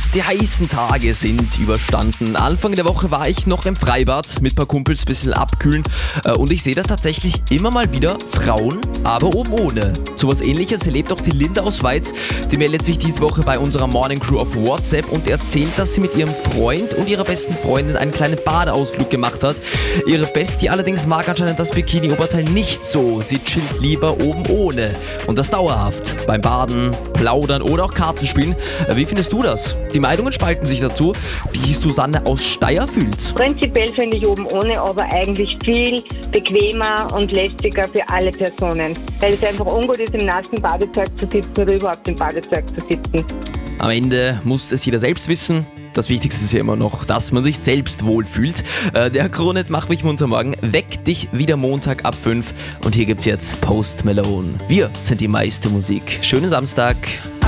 Die heißen Tage sind überstanden. Anfang der Woche war ich noch im Freibad mit ein paar Kumpels, ein bisschen abkühlen. Und ich sehe da tatsächlich immer mal wieder Frauen, aber oben ohne. So was Ähnliches erlebt auch die Linda aus Weiz. Die meldet sich diese Woche bei unserer Morning Crew auf WhatsApp und erzählt, dass sie mit ihrem Freund und ihrer besten Freundin einen kleinen Badeausflug gemacht hat. Ihre Bestie allerdings mag anscheinend das Bikini-Oberteil nicht so. Sie chillt lieber oben ohne. Und das dauerhaft. Beim Baden, Plaudern oder auch Kartenspielen. Wie findest du das? Die Meinungen spalten sich dazu. Die Susanne aus Steyr fühlt. Prinzipiell finde ich oben ohne, aber eigentlich viel bequemer und lästiger für alle Personen. Weil es einfach ungut ist, im nassen Badezeug zu sitzen oder überhaupt im Badezeug zu sitzen. Am Ende muss es jeder selbst wissen. Das Wichtigste ist ja immer noch, dass man sich selbst wohlfühlt. Der Kronet macht mich munter morgen. Weck dich wieder Montag ab 5. Und hier gibt's jetzt Post Malone. Wir sind die meiste Musik. Schönen Samstag.